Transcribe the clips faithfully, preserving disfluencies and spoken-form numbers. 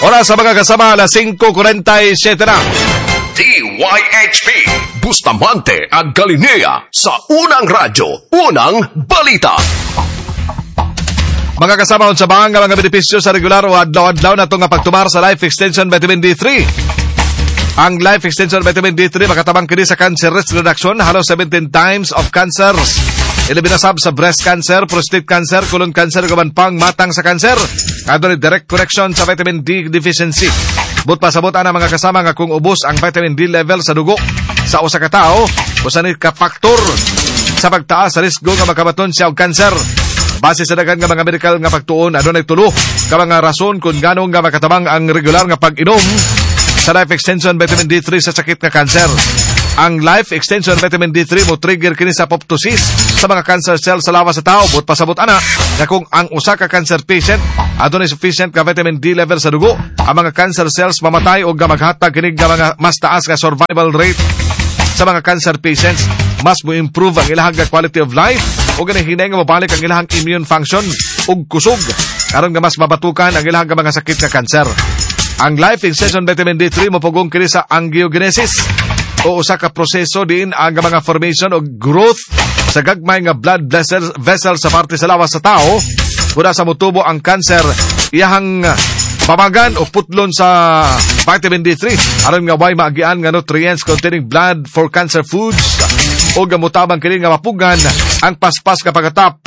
Oras sa mga kasama, alas singko forty-seven na. D Y H P Bustamante at Galinea sa Unang Radyo, Unang Balita. Mga kasama sa bang mga benepisyo sa regular o adlaw-adlaw na itong pagtumar sa Life Extension Vitamin D three. Ang Life Extension Vitamin D three makatabang kini sa cancer risk reduction, halos seventeen times of cancers. Eliminasab sa breast cancer, prostate cancer, colon cancer, gaban pang matang sa cancer. Adto ni direct correction sa vitamin D deficiency. But pasabot ana mga kasama nga kung ubos ang vitamin D level sa dugo sa usa ka tawo, usa ni ka factor sa pagtaas sa risgo nga makabaton siya og cancer. Base sa daghan nga mga medical nga pagtuon, adunay tulo ka mga rason kung ganong nga makatabang ang regular nga pag-inom sa Life Extension Vitamin D three sa sakit nga cancer. Ang Life Extension Vitamin D three mo trigger kini sa apoptosis sa mga cancer cells sa lawas sa tao. But pasabot ana na kung ang usa ka cancer patient adunay sufficient ka vitamin D level sa dugo, ang mga cancer cells mamatay o nga maghatag kini nga mga mas taas nga survival rate sa mga cancer patients. Mas mo improve ang ilahang quality of life o ganahinay nga mabalik ang ilahang immune function ug kusog aron nga mas mabatukan ang ilahang mga sakit nga cancer. Ang Life Extension Vitamin D three mopugong kini sa angiogenesis o usa ka proseso din ang mga formation o growth sa gagmay nga blood vessels vessel sa parte sa lawas sa tao. Muna sa mutubo ang cancer, iyahang pamagan o putlon sa vitamin D three aron nga way maagian nga nutrients containing blood for cancer foods o gamutabang kini nga mapugan ang paspas ka pagatap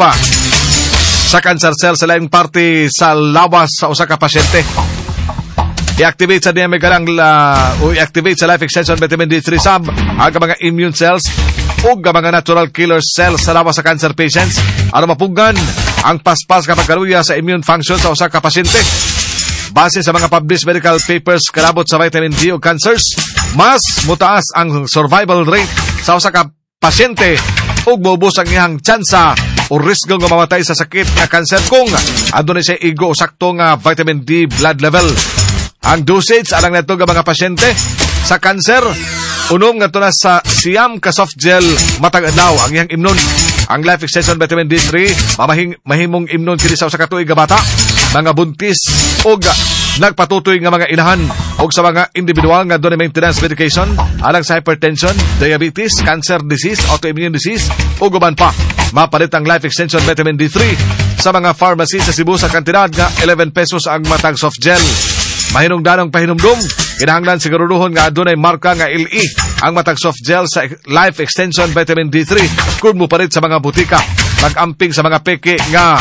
sa cancer cell sa laing parte sa lawas sa usa ka pasyente. I-activate sa D M karang la, o i-activate sa Life Extension Vitamin D three sub ang mga immune cells o mga natural killer cells sa lawas sa cancer patients aron mapugan ang paspas ka pagkaluya sa immune function sa usa ka pasyente. Base sa mga published medical papers kalabot sa vitamin D o cancers, mas mutaas ang survival rate sa usa ka pasyente ug moubos ang iyang tsansa o risgo nga mamatay sa sakit nga cancer kung adunay siya igo o sakto nga vitamin D blood level. Ang dosage alang nato nga mga pasyente sa cancer, unom nga to na sa siyam ka soft gel matag adlaw ang iyang imnon. Ang Life Extension Vitamin D three mamahing mahimong imnon kini sa usa ka tuig nga bata, mga buntis ug nagpatutoy nga mga inahan ug sa mga individual nga dunay maintenance medication alang sa hypertension, diabetes, cancer disease, autoimmune disease ug uban pa. Mapalit ang Life Extension Vitamin D three sa mga pharmacy sa Cebu sa kantidad nga eleven pesos ang matag soft gel. Mahinungdanong pahinumdum, kinahanglan siguruduhon nga adunay marka nga L E ang matag soft gel sa Life Extension Vitamin D three kung muparit sa mga butika. Mag-amping sa mga peke nga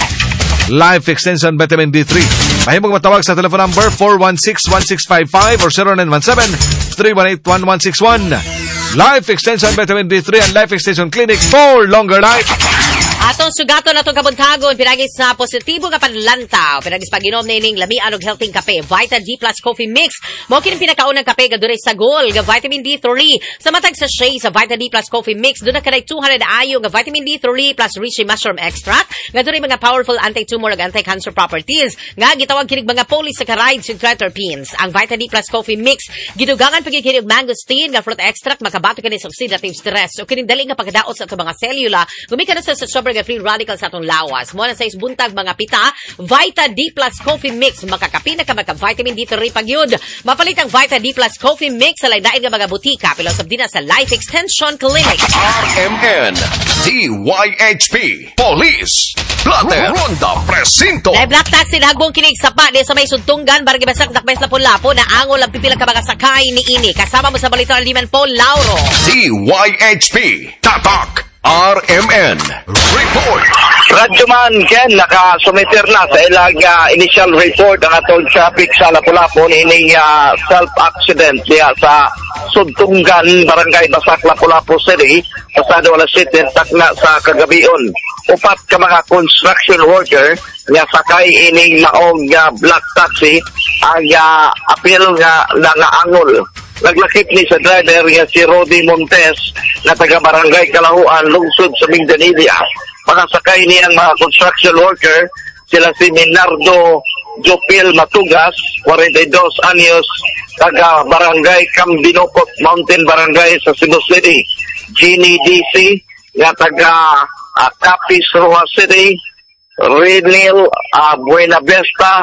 Life Extension Vitamin D three. Mahimong matawag sa telephone number four one six one six five five or zero nine one seven three one eight one one six one. Life Extension Vitamin D three and Life Extension Clinic for longer life. Atong sugaton atong kabuntagon pinagis sa positibo nga panlantaw pinagis paginom na ining lamian og healthy kape Vita D Plus Coffee Mix mo kini pinakaunang kape nga dunay sagol nga vitamin D three sa matag sa sachet sa Vita D Plus Coffee Mix dunay kanay two hundred ayo nga vitamin D three plus reishi mushroom extract nga dunay mga powerful anti-tumor ug anti-cancer properties nga gitawag kinig mga polysaccharides ug triterpenes. Ang Vita D Plus Coffee Mix gidugangan pagid kini og mangosteen nga fruit extract makabato kini sa oxidative stress o kining dali nga pagdaot sa atong mga selula gumikan sa sa sobrang free radicals sa atong lawas. Mo na sa isbuntag mga pita, Vita D Plus Coffee Mix makakapi na ka maka vitamin D three pagyud. Mapalit ang Vita D Plus Coffee Mix sa laydain nga mga butika pero sa dina sa Life Extension Clinic. R M N D Y H P Police Plater Ronda Presinto. Live Black Taxi nagbong kinig sapa di sa may sudtunggan barangay Basak Dakbes Lapu-Lapu na angol ang pipila ka mga sakay ni ini. Kasama mo sa Balitan Liman po Lauro. D Y H P Tatak R M N Report. Radyo man Ken nakasumiter na sa ilang uh, initial report ang atong traffic sa Lapu-Lapu ini uh, self-accident diya sa Sudtunggan, Barangay Basak, Lapu-Lapu City sa Estado Alas City takna sa kagabion. Upat ka mga construction worker nga sakay ining maong uh, black taxi ang uh, apil nga nangaangol. Naglakip ni sa driver nga si Rodi Montes na taga Barangay Kalahuan, lungsod sa Mindanilla. Mga sakay niyang mga construction worker, sila si Minardo Jopil Matugas, forty-two anyos, taga Barangay Cambinocot, Mountain Barangay sa Cebu City. Jeannie D C, nga taga uh, Capiz, Roa City. Renil uh, Buena Vista,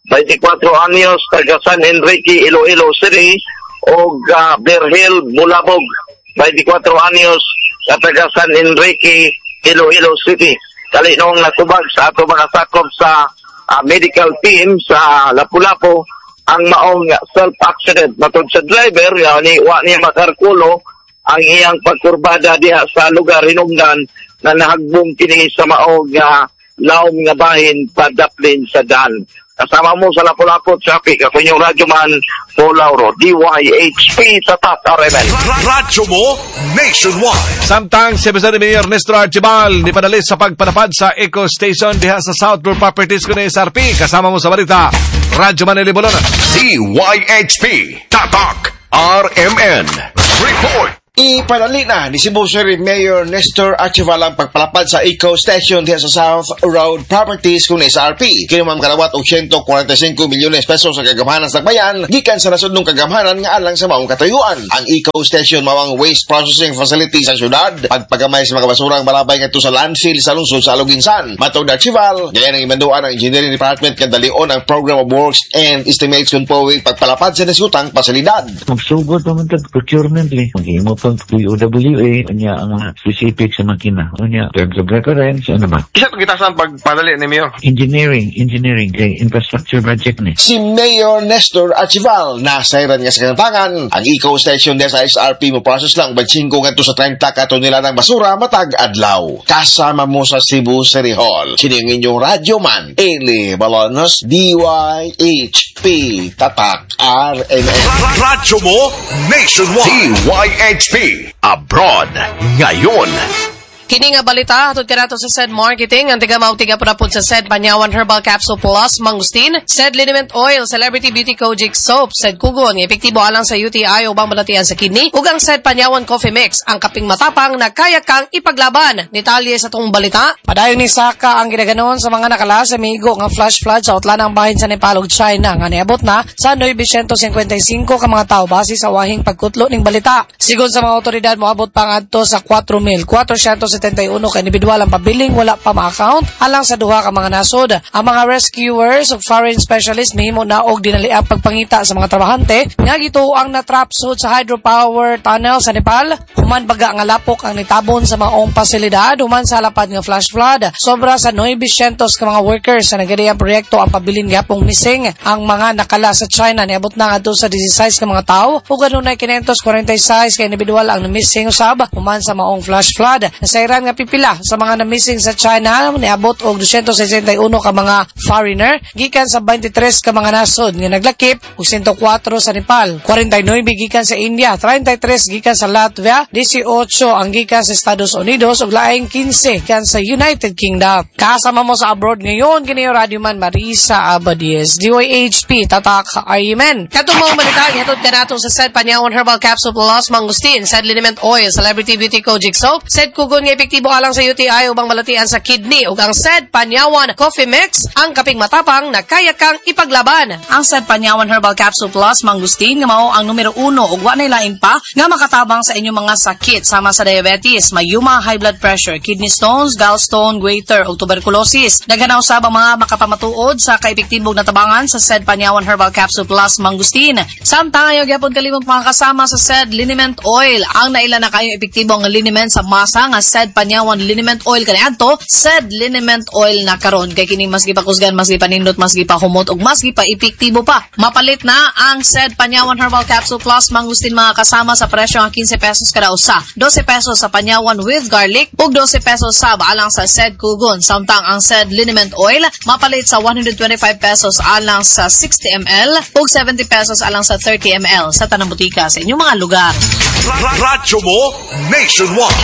twenty-four anyos, taga San Enrique, Iloilo City, o uh, Berhil Bulabog, twenty-four anyos, taga San Enrique, Iloilo City. Kali noong natubag sa ato mga sakop sa uh, medical team sa Lapu-Lapu ang maong self-accident. Matod sa driver, uh, ni, wa niya makarkulo ang iyang pagkurbada diha sa lugar hinungdan na nahagbong kini sa maong uh, laom nga bahin padaplin sa daan. Kasama mo sa Lapu-Lapu traffic, ako yung radyo man po Lauro, D Y H P sa Top R M N. Radyo mo nationwide. Samtang si Presidente Mayor Nestor Archibald ni panalis sa pagpanapad sa Eco Station diha sa Southport Properties ko ni S R P. Kasama mo sa balita, Radyo Manili Bolona. D Y H P Tatak R M N Report. Ipanali na ni Cebu City Mayor Nestor Archibald ang pagpalapad sa Eco Station diha sa South Road Properties kung S R P. Kinumam kalawat og one hundred forty-five milyones pesos sa kagamhanan sa bayan gikan sa nasudnong kagamhanan nga alang sa maong katayuan. Ang Eco Station mawang waste processing facility sa syudad, pagpagamay sa mga basurang balabay ngadto sa landfill sa lungsod sa Aluginsan. Matod ni Archibald, gaya ng imanduan ng Engineering Department nga dalion ang Program of Works and Estimates kung po pagpalapad sa nasutang pasilidad. Magsugod naman tag procurement li. Maghimo pang O W A, kanya ang mga specific sa makina. Kanya, terms of reference, ano ba? Isa itong kita sa pagpadali ni Mayor? Engineering, engineering, kay infrastructure project ni. Si Mayor Nestor Archibald, nasayran nga sa kantangan, ang Eco Station din sa S R P mo process lang bagtsingko nga to sa thirty kato nila ng basura matag adlaw. Kasama mo sa Cebu City Hall. Sino yung inyong radyo man? Eli Balonos, D Y H P Tatak R M N. Radyo mo nationwide. D Y H P Abroad ngayon. Kini nga balita hatod kanato sa said marketing ang tiga mautiga pud sa said Panyawan Herbal Capsule Plus Mangustin, said Liniment Oil, Celebrity Beauty Kojic Soap, said Kugon nga epektibo alang sa U T I o bang balatian sa kidney, ug ang said Panyawan Coffee Mix, ang kaping matapang na kaya kang ipaglaban. Detalye sa tong balita. Padayon ni Saka ang ginaganon sa mga nakala sa migo nga flash flood sa utlanang bahin sa Nepal ug China nga niabot na sa nine hundred fifty-five ka mga tawo base sa wahing pagkutlo ning balita. Sigon sa mga otoridad moabot pa ngadto sa four mil four hundred seventy-one ka individual ang pabiling wala pa ma-account alang sa duha ka mga nasod. Ang mga rescuers ug foreign specialists mihimo na og dinali ang pagpangita sa mga trabahante nga gituoang na trap sud sa hydropower tunnel sa Nepal. Human baga nga lapok ang nitabon sa maong pasilidad human sa lapad nga flash flood. Sobra sa nine hundred ka mga workers sa nagadiang proyekto ang pabilin gapong missing. Ang mga nakala sa China niabot na ngadto sa sixteen ka mga tawo ug adunay five forty-six ka individual ang missing usab human sa maong flash flood. Nasayran nga pipila sa mga na-missing sa China niabot og two hundred sixty-one ka mga foreigner gikan sa twenty-three ka mga nasod nga naglakip ug one oh four sa Nepal, forty-nine gikan sa India, thirty-three gikan sa Latvia, eighteen ang gikan sa Estados Unidos ug laing fifteen gikan sa United Kingdom. Kasama mo sa abroad ngayon kini Radio Man Marisa Abadies, D Y H P Tatak R M N. Katong mga balita hatod kanato sa said Panyawan Herbal Capsule Plus Mangustin, said Liniment Oil, Celebrity Beauty Kojic Soap, said Kugon nga epektibo alang sa U T I ubang balatian sa kidney ug ang said Panyawan Coffee Mix, ang kaping matapang na kaya kang ipaglaban. Ang said Panyawan Herbal Capsule Plus Mangustin nga mao ang numero uno ug wa nay lain pa nga makatabang sa inyong mga sakit sama sa diabetes, mayuma, high blood pressure, kidney stones, gallstone, goiter ug tuberculosis. Daghanaw usab ang mga makapamatuod sa kaepektibong natabangan sa said Panyawan Herbal Capsule Plus Mangustin. Samtang ayo gyapon kalimot mga kasama sa said Liniment Oil, ang naila na kayo epektibo nga liniment sa masa nga said Panyawan Liniment Oil kaniadto, said Liniment Oil na karon kay kini mas gipakusgan, mas gipanindot, mas gipahumot ug mas gipaepektibo pa. Mapalit na ang said Panyawan Herbal Capsule Plus Mangustin mga kasama sa presyo nga fifteen pesos kada usa, twelve pesos sa Panyawan with garlic ug twelve pesos sa alang sa said Kugon. Samtang ang said Liniment Oil mapalit sa one hundred twenty-five pesos alang sa sixty milliliters ug seventy pesos alang sa thirty milliliters sa tanang butika sa inyong mga lugar. Radyo mo nationwide.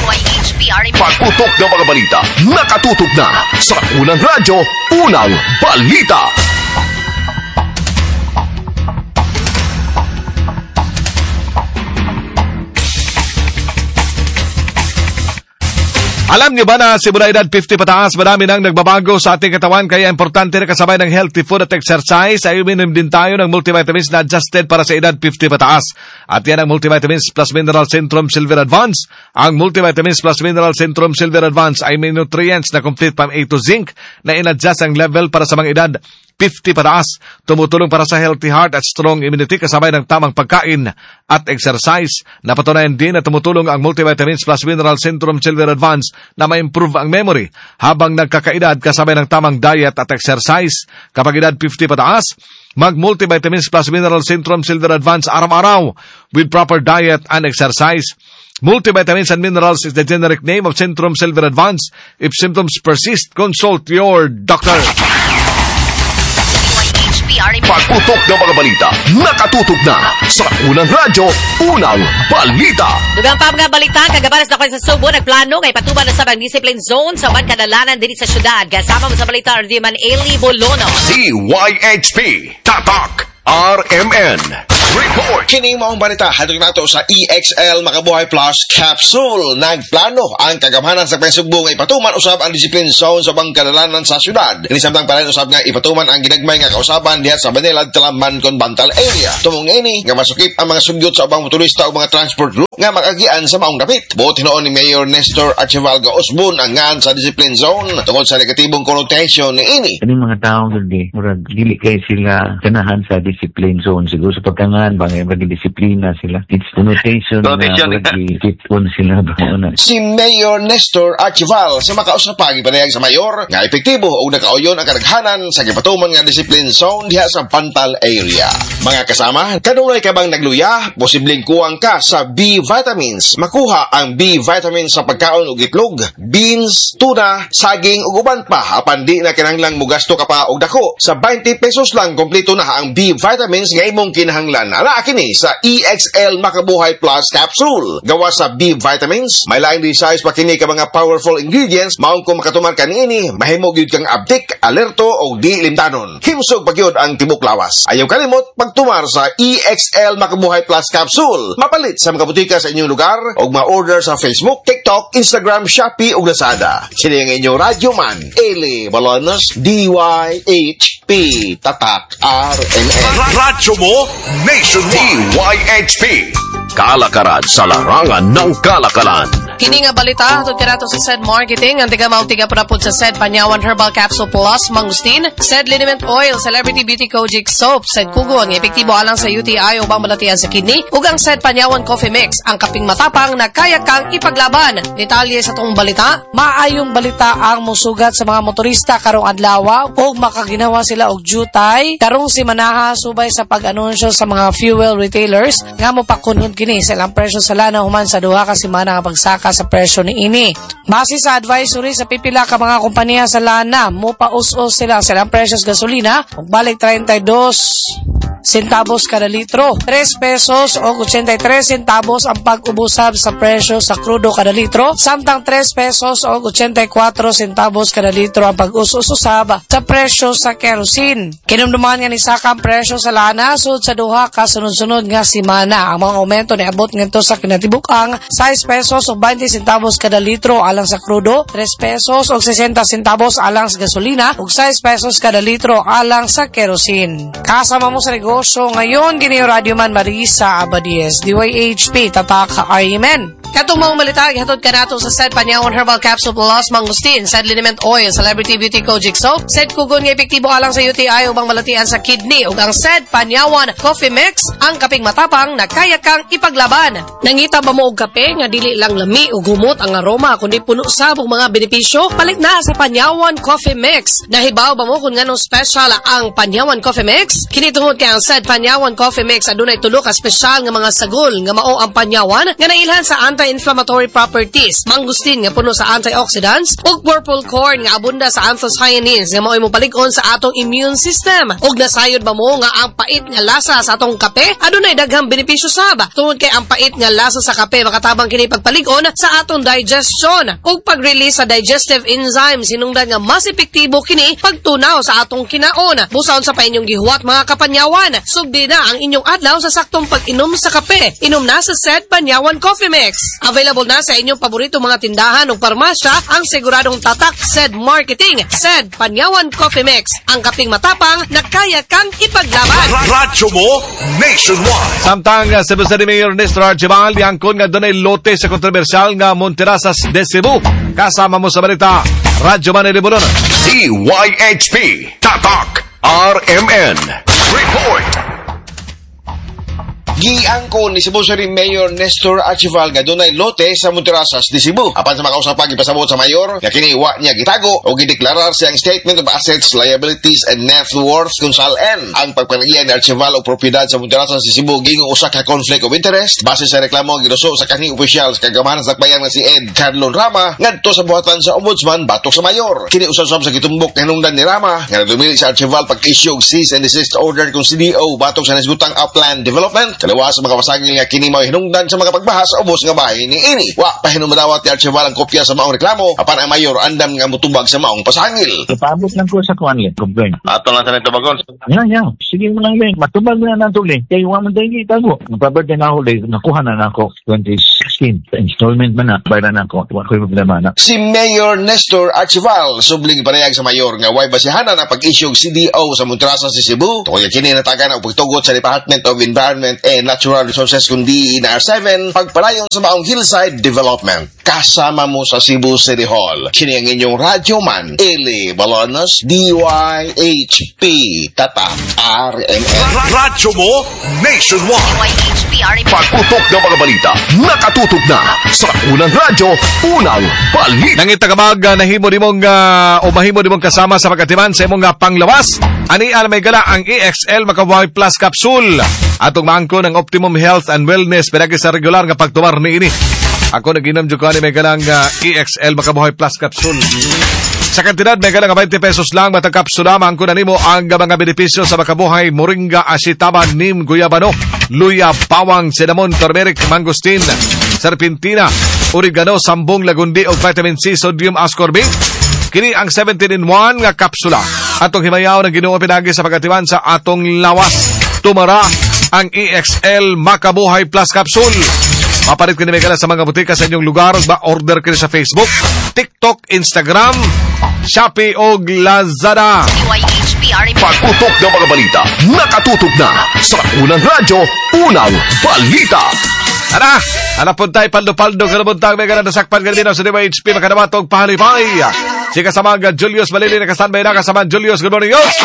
Pagputok ng mga balita, nakatutok na sa unang radyo, unang balita. Alam niyo ba na simula edad fifty pataas, marami nang nagbabago sa ating katawan kaya importante na kasabay ng healthy food at exercise ay uminom din tayo ng multivitamins na adjusted para sa edad fifty pataas. At yan ang Multivitamins Plus Mineral Centrum Silver Advance. Ang Multivitamins Plus Mineral Centrum Silver Advance ay may nutrients na complete from A to zinc na in-adjust ang level para sa mga edad fifty pataas. Tumutulong para sa healthy heart at strong immunity kasabay ng tamang pagkain at exercise. Napatunayan din na tumutulong ang multivitamins plus mineral Centrum Silver Advance na ma-improve ang memory habang nagkakaedad kasabay ng tamang diet at exercise. Kapag edad fifty pataas, mag-multivitamins plus mineral Centrum Silver Advance araw-araw with proper diet and exercise. Multivitamins and minerals is the generic name of Centrum Silver Advance. If symptoms persist, consult your doctor. Pagputok ng mga balita, nakatutok na sa Unang Radyo, Unang Balita. Dugang pa mga balita, kagabaras na ko sa Subo, nagplano ngay patuban na sa bang discipline zone sa ban kadalanan din sa syudad. Kasama mo sa balita, Ardiman Eli Bolono. D Y H P, Tatak, R M N. Report. Kining maong balita, hatod nato sa E X L Makabuhay Plus Capsule. Nagplano ang kagamanan sa Pensugbo nga ipatuman usab ang discipline zone sa bangkadalanan sa syudad. Inisamtang pala usab nga ipatuman ang ginagmay nga kausaban diha sa Banilad, Talamban, Bantal area. Tumong ini nga masukip ang mga sugyot sa ubang motorista o mga transport group nga magagian sa maong dapit. Buot hinoon ni Mayor Nestor Archivalga Osbon ang ngan sa discipline zone tungod sa negatibong connotation ni ini. Kaning mga tao gudi, murag dili kay sila ganahan sa discipline zone siguro sa pagkangan bangay bagi disiplina sila. It's connotation na bagi tipon sila ba. Si Mayor Nestor Archival sa makausapagi panayag sa mayor nga epektibo o nakauyon ang kadaghanan sa gipatuman nga discipline zone diha sa Bantal area. Mga kasama, kanunay ka bang nagluya? Posibleng kuwang ka sa B vitamins. Makuha ang B vitamins sa pagkaon ug itlog, beans, tuna, saging ug uban pa. Apan di na kinahanglang mugasto ka pa og dako. Sa twenty pesos lang kompleto na ang B vitamins nga imong kinahanglan. Ana kini sa E X L Makabuhay Plus Capsule. Gawa sa B vitamins, may laing size pa kini ka mga powerful ingredients. Maong kung makatuman kanini, mahimo gyud kang abdik, alerto o di limtanon. Himsog pagyud ang tibok lawas. Ayaw kalimot pagtumar sa E X L Makabuhay Plus Capsule. Mapalit sa mga butika sa inyong lugar o ma-order sa Facebook, TikTok, Instagram, Shopee o Lazada. Sini ang inyong radyo man, Eli Balonos, D Y H P, Tatak, R M N. Radyo mo, Nationwide. D Y H P, kalakaran sa larangan ng kalakalan. Kini nga balita, hatod ka nato sa S E D Marketing, ang tiga maong tiga prapod sa S E D Panyawan Herbal Capsule Plus, Mangustin, S E D Liniment Oil, Celebrity Beauty Kojic Soap, S E D Kugon, epektibo alang sa U T I o bang balatian sa kidney, ug ang S E D Panyawan Coffee Mix, ang kaping matapang na kaya kang ipaglaban. Detalye sa tong balita, maayong balita ang musugat sa mga motorista karong adlaw ug makaginawa sila og jutay karong si Manaha subay sa pag-anunsyo sa mga fuel retailers nga mopakunhod kini sa ilang presyo sa lana human sa duha ka semana nga pagsaka sa presyo ni ini. Base sa advisory sa pipila ka mga kompanya sa lana, mopaus-us sila sa ilang presyo sa gasolina ug balik thirty-two centavos kada litro, tres pesos o eighty-three centavos ang pag-ubusab sa presyo sa krudo kada litro, samtang tres pesos o eighty-four centavos kada litro ang pag-ususab sa presyo sa kerosene. Kinumduman nga ni saka ang presyo sa lana sud sa duha ka sunod-sunod nga semana. Ang mga aumento ni abot ngadto sa kinatibuk-ang six pesos o twenty centavos kada litro alang sa krudo, tres pesos o sixty centavos alang sa gasolina ug six pesos kada litro alang sa kerosene. Kasama mo sa negosyo ngayon, gini Radio Man Marisa Abadies, D Y H P, Tatak, R M N. Katong mga malita, hatod ka nato sa S E D Panyawan Herbal Capsule Plus, Mangustin, S E D Liniment Oil, Celebrity Beauty Kojic Soap, S E D Kugon nga epektibo alang sa U T I ubang malatian sa kidney, ug ang S E D Panyawan Coffee Mix, ang kaping matapang na kaya kang ipaglaban. Nangita ba mo og kape nga dili lang lami ug humot ang aroma kundi puno sa mga benepisyo? Palit na sa Panyawan Coffee Mix. Nahibaw ba mo kung nganong special ang Panyawan Coffee Mix? Kini tungod kay ang S E D Panyawan Coffee Mix adunay tulo ka special nga mga sagol nga mao ang panyawan nga nailhan sa anti-inflammatory properties, mangustin nga puno sa antioxidants, ug purple corn nga abunda sa anthocyanins nga mao'y mopalig-on sa atong immune system. Ug nasayod ba mo nga ang pait nga lasa sa atong kape adunay daghang benepisyo sab. Tungod kay ang pait nga lasa sa kape makatabang kini pagpalig-on sa atong digestion ug pag-release sa digestive enzymes hinungdan nga mas epektibo kini pagtunaw sa atong kinaon. Busaon sa pa inyong gihuwat mga kapanyawan, sugdi na ang inyong adlaw sa saktong pag-inom sa kape. Inom na sa S E D Panyawan Coffee Mix. Available na sa inyong paborito mga tindahan o parmasya ang siguradong tatak S E D Marketing, S E D Panyawan Coffee Mix, ang kaping matapang na kaya kang ipaglaban. Radyo mo, Nationwide. Samtang uh, Cebu City Mayor Nestor Archival, yangkon nga dunay lote sa kontrobersyal nga Monterasas de Cebu. Kasama mo sa balita, Radyo Man Eli Bolono. D Y H P, Tatak, R M N Report. Giangkon ni Cebu City Mayor Nestor Archival nga dunay lote sa Monterrasas di Cebu. Apan sa makausapang ipasabot sa mayor, nga kiniwa niya gitago o gideklarar siyang Statement of Assets, Liabilities, and Net Worth kung saan ang pagpanagian ni Archival o propiedad sa Monterrasas di Cebu gingo usa ka conflict of interest base sa reklamo ginuso sa kanhi opisyal sa kagamanan sa dakbayan nga si Ed Carlon Rama ngadto sa buhatan sa ombudsman batok sa mayor. Kini usab sa gitumbok nga hinungdan ni Rama nga dumili sa Archival pag-issue og cease and desist order kung C D O batok sa nasgutang Upland Development. Kalawa sa mga pasagil nga kini mao hinungdan sa mga pagbahas sa ubos nga bahay ni ini. Wa pa hinumadawat ni Archival ang kopya sa maong reklamo apan ang mayor andam nga mutubag sa maong pasagil. Ipabot lang ko sa kuan le, complaint. Ato lang sa nito bagon. Ya, ya. Sige mo lang le. Matubag na nato le. Kay wa man tayo gitago. Magpabot na ako le. Nakuha na nako twenty sixteen installment man na bayran nako. Wa ko problema na. Si Mayor Nestor Archival subling parehag sa mayor nga way basihanan ang pag-issue C D O sa Monterrasas sa Cebu. Tungod kini natagan ang pagtugot sa Department of Environment and Natural Resources kundi in R seven pagpalayon sa maong hillside development. Kasama mo sa Cebu City Hall. Kini ang inyong radyo man, Eli Balonos, D Y H P, Tata, R M N. Radyo mo nationwide. D Y H P R M N. Pagputok ng mga balita, nakatutok na sa unang radyo, unang balita. Nangitagamag uh, nahimo di mong uh, o mahimo di mong kasama sa pagkatiman sa imong uh, panglawas. Ani ala may gala ang E X L Makabuhay Plus Capsule. Atong maangko ng Optimum Health and Wellness pinagi sa regular nga pagtumar ni ini. Ako naginom jud ko ani may galang uh, E X L Makabuhay Plus Capsule. Sa kantidad may galang twenty pesos lang matang kapsula maangko na nimo ang mga benepisyo sa Makabuhay Moringa, Ashitaba, Nim, Guyabano, Luya, Bawang, Cinnamon, Turmeric, Mangosteen, Serpentina, Oregano, Sambong, Lagundi o Vitamin C, Sodium Ascorbate. Kini ang seventeen in one nga kapsula. Atong himayaw ng Ginoo pinagi sa pagatiwan sa atong lawas. Tumara ang E X L Makabuhay Plus Capsule. Mapalit kini may kala sa mga butika sa inyong lugar ba order kini sa Facebook, TikTok, Instagram, Shopee o Lazada. D Y H P R M N. Pagputok ng mga balita, nakatutok na sa unang radyo, unang balita. Ana, ana puntay paldo-paldo kanabuntag may ganang nasakpan ganino sa D Y H P makadamatog pahalipay. Si kasamaga Julius Malili na kastanbay na kasama Julius. Good morning, Julius.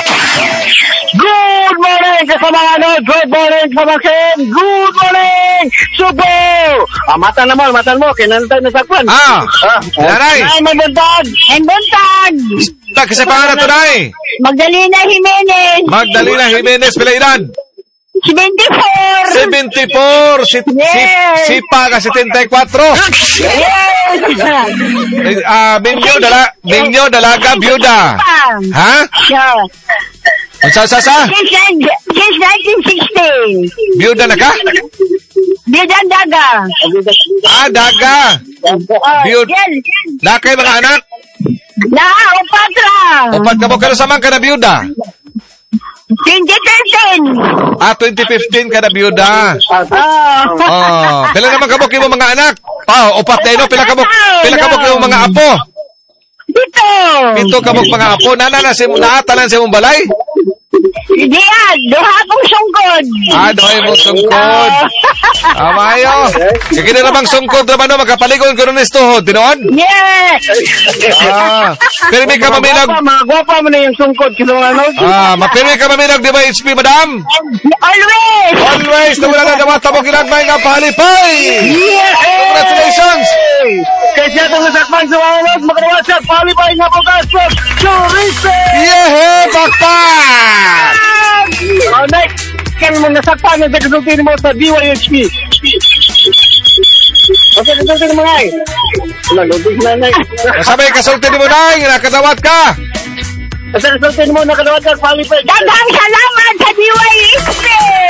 Good morning, kasama Good morning, kamakin. Good morning, Subo. Ah, mata na mo, mata mo. Kinantay na sakpan. Ah, ah nanay. Ay, may buntag. May buntag. Tak, kasi pangalan to, nay. Magdalena Jimenez. Magdalena Jimenez, pila edad? seventy-four. seventy-four. Si, Yes. si, si Paga, seventy-four. Yes. Ah, Minyo, dala, Minyo, dalaga, byuda. Ha? Yeah. Sa, sa, sa? Since, since nineteen sixteen. Byuda na ka? Bidan daga. Ah, daga. Uh, Biyud. Yan. Na kay mga anak? Na, upat lang. Upat ka mo, kano sa man ka na byuda? twenty thirteen. Ah, twenty fifteen ka na byuda. Ah. Oh, pila naman kabok mo mga anak? Pa, upat na ino, pila kabok, pila kabok mo mga apo? Dito. Pito kabok mga apo, nana na si naatanan sa imong balay? Diyan, duha akong sungkod. Ah, doy mo sungkod. Amayo. Kaya namang sungkod naman no, magkapaligon ko nun istuhod, tinoon? Yes. Ah, pirmi ka mamilag. Mga gwapa mo na yung sungkod. Kinuha Ah, mapirmi ka mamilag, di ba H P, madam? Always. Always, na wala na damata mo ginagmay nga palipay. Yes. Congratulations. Kasi itong nasakman sa mga nod, makarawa siya, palipay nga po kaso. Chorice. Yeah, bakpak. Oh, next. Kaya mo nasakpan na kasultin mo sa D Y H P. Okay, kasultin mo nga eh. Nalubig na na eh. Kasabay kasultin mo na, nakadawat ka. Kasi kasultin mo, nakadawat ka, palipay. Daghang salamat sa D Y H P!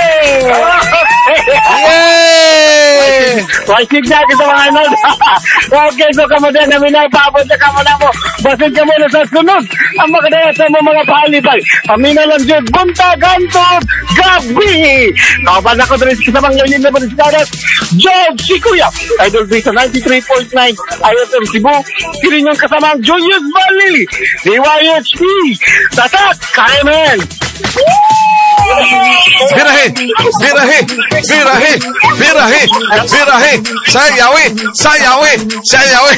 Yay! Why signa kita mga nod? Okay, so kamuda namin na ipapon sa kamuna mo. Basin ka muna sa sunod. Ang makadaya sa mga palipay. Pamina lang dyan, bunta, gantot, gabi. Kapan ako na rin sa mga ngayon na panisigarat. Job, si Kuya. Idol Base sa ninety-three point nine. I F M Cebu. Kirin yung kasamang Julius Valley. D Y H P. Tatak, K M N. Birahe Birahe! Birahe! Birahe! Birahe! Birahe! Sayawi! Sayawi! Sayawi!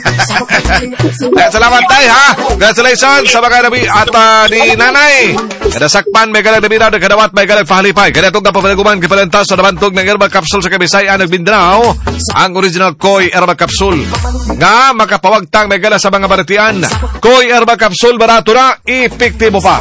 Salamat tayo, ha? Congratulations sa mga nabi at uh, ni Nanay. Kadasakpan, may galang nabi na, kadawat, may galang pahalipay. Ganitong na papalaguman, kipalantas sa nabantog ng herbal capsule sa Kabisaya, nagbindraw ang original Koi herbal capsule. Nga, makapawagtang may galang sa mga baratian. Koi herbal capsule, barato na, epektibo pa.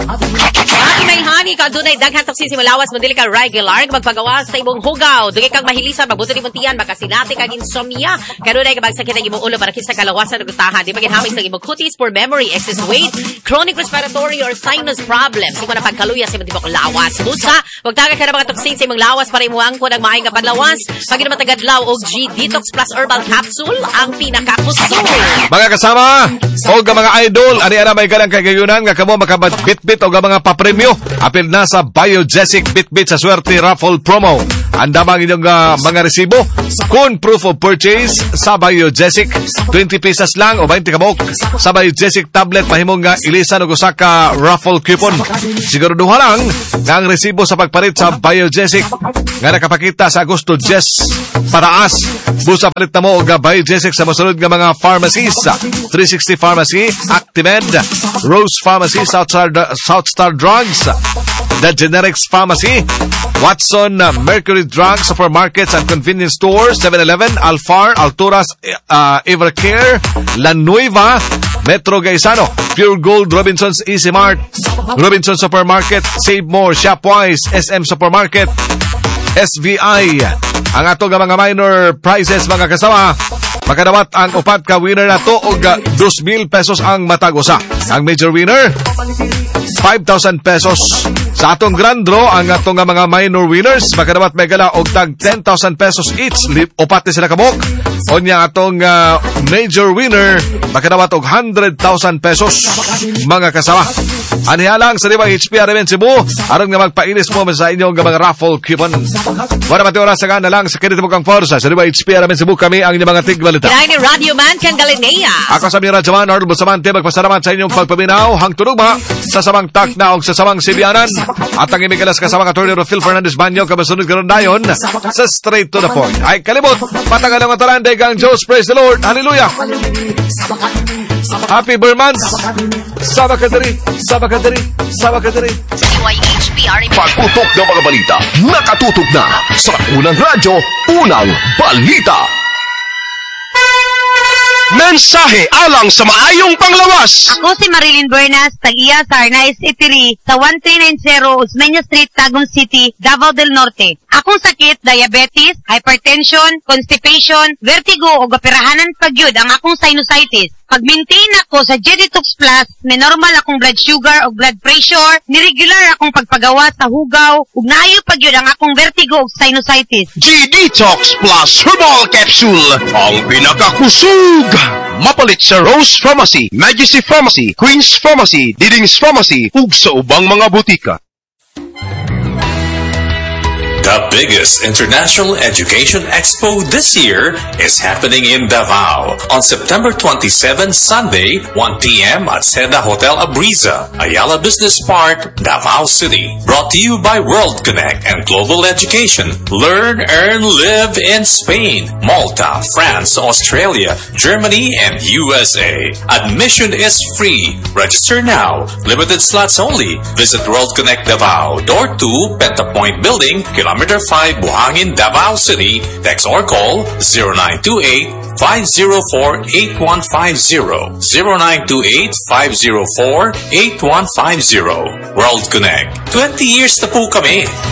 Aki may honey, kung dunay daghang toksin si malawas, mandili ka regular, magpagawas sa imong hugaw. Dugay kang mahilisan, mabuto ni muntian, makasinati kag insomnia. Kanunay ka magsakit ang imong ulo para kisa kalawasan ng utahan. Di maginhamis ng imong kutis, poor memory, excess weight, chronic respiratory or sinus problems. Di mo na pagkaluya sa imong tibok lawas. Busa, magtaga ka na mga toksin sa imong lawas para imuang po ng maayong panlawas. Pag matagad-law og G Detox Plus Herbal Capsule, ang pinakakusol. Mga kasama, o mga idol, ani-ana may galang kagayunan, nga kamo makabit-bit o mga papremyo. Apil na sa Biogesic Bit-Bit sa Swerte Raffle Promo. Andamang inyong uh, mga resibo. Kung proof of purchase sa Biogesic, twenty pesos lang o twenty kabok. Sa Biogesic tablet, mahimong nga ilisan o gusa ka raffle coupon. Siguro duha lang nga ang resibo sa pagpalit sa Biogesic nga nakapakita sa Agosto Jess paraas. Busa palit na mo o nga Biogesic sa masunod nga mga pharmacies. three sixty Pharmacy, Actimed, Rose Pharmacy, Southstar, Southstar Drugs, The Generics Pharmacy, Watson, uh, Mercury Drug, Supermarkets and Convenience Stores, seven eleven, Alfar, Alturas, uh, Evercare, La Nueva, Metro Gaisano, Pure Gold, Robinson's Easy Mart, Robinson Supermarket, Save More, Shopwise, S M Supermarket, S V I. Ang ato nga mga minor prizes, mga kasama, makadawat ang upat ka winner na to og two thousand pesos ang matagosa. Ang major winner, five thousand pesos. Sa atong grand draw, ang atong nga mga minor winners, makadawat may gala og tag ten thousand pesos each. Upat ni sila kabok. Onya atong uh, major winner, makadawat og one hundred thousand pesos, mga kasama. Aniha lang sa Riba H P R M Cebu, aron nga magpainis mo sa inyong mga raffle coupon. Wala mati oras sa gana lang sa kinito mo kang forsa. Sa Riba H P R M Cebu, kami ang inyong mga tigbalita. Kinain ni Radio Man kang Galinea. Ako sa mga Radyoman, Arnold Bustamante, magpasalamat sa inyong pagpaminaw, hang tunugma, sa samang takna o sa samang sibianan. At ang imigalas kasamang attorney Phil Fernandez Banyo, kabasunod karon dayon sa Straight to the Point. Ay kalimot, patagal ng matalanday kang Diyos, praise the Lord, hallelujah. Happy Burmans, Sabakadari, Sabakadari, Sabakadari. C Y H P R. Pagputok ng mga balita, nakatutok na sa unang radyo, unang balita. Mensahe alang sa maayong panglawas. Ako si Marilyn Bernas, tag-iya sa Arnaiz Eatery sa one three nine zero Osmeña Street, Tagum City, Davao del Norte. Akong sakit, diabetes, hypertension, constipation, vertigo o operahanan pagyud ang akong sinusitis. Pag-maintain ako sa G-Detox Plus, may normal akong blood sugar o blood pressure, niregular akong pagpagawa sa hugaw, ug naayo pagyud ang akong vertigo o sinusitis. G-Detox Plus Herbal Capsule, ang pinakakusog. Mapalit sa Rose Pharmacy, Majesty Pharmacy, Queen's Pharmacy, Diding's Pharmacy, ug sa ubang mga butika. The biggest international education expo this year is happening in Davao on September twenty-seventh, Sunday, one p.m. at Seda Hotel Abriza, Ayala Business Park, Davao City. Brought to you by World Connect and Global Education. Learn, earn, live in Spain, Malta, France, Australia, Germany, and U S A. Admission is free. Register now. Limited slots only. Visit World Connect Davao, Door two, Pentapoint Building, Kilometer five, Buhangin, Davao City. Text or call zero nine two eight, five zero four, eight one five zero. zero nine two eight, five zero four, eight one five zero. World Connect. twenty years na po kami.